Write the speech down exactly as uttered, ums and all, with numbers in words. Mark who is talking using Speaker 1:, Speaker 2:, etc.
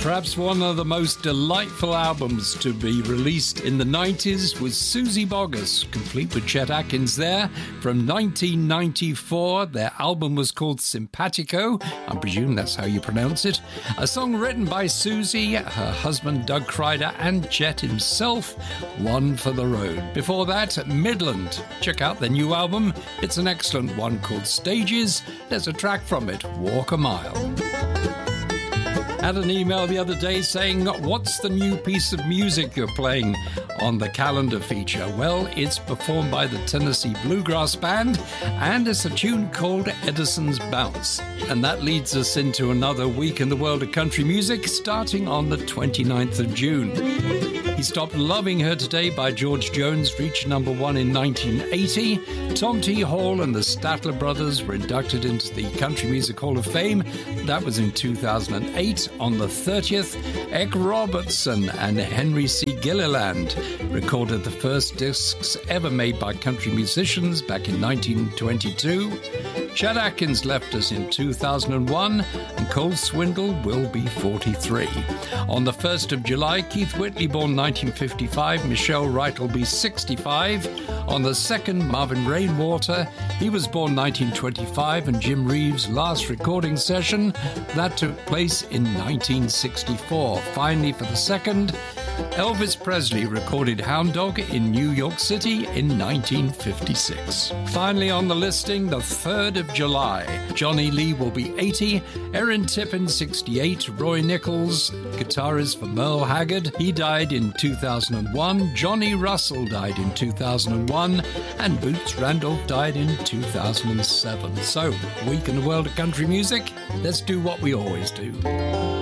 Speaker 1: Perhaps one of the most delightful albums to be released in the nineties was Suzy Boggus, complete with Chet Atkins there, from nineteen ninety-four. Their album was called Simpatico. I presume that's how you pronounce it. A song written by Suzy, her husband Doug Kryder, and Chet himself, One for the Road. Before that, Midland. Check out their new album. It's an excellent one called Stages. There's a track from it, Walk a Mile. Had an email the other day saying, what's the new piece of music you're playing on the calendar feature? Well, it's performed by the Tennessee Bluegrass Band, and it's a tune called Edison's Bounce. And that leads us into another week in the world of country music, starting on the twenty-ninth of June. He Stopped Loving Her Today by George Jones reached number one in nineteen eighty. Tom T. Hall and the Statler Brothers were inducted into the Country Music Hall of Fame. That was in two thousand eight. On the thirtieth, Egg Robertson and Henry C. Gilliland recorded the first discs ever made by country musicians back in nineteen twenty-two. Chet Atkins left us in two thousand one, and Cole Swindle will be forty-three. On the first of July, Keith Whitley, born nineteen fifty-five, Michelle Wright will be sixty-five. On the second, Marvin Rainwater, he was born nineteen twenty-five, and Jim Reeves' last recording session, that took place in nineteen sixty-four. Finally, for the second, Elvis Presley recorded Hound Dog in New York City in nineteen fifty-six. Finally on the listing, the third of July, Johnny Lee will be eighty, Erin Tippin sixty-eight, Roy Nichols, guitarist for Merle Haggard, he died in two thousand one, Johnny Russell died in two thousand one, and Boots Randolph died in two thousand seven. So, week in the world of country music, let's do what we always do.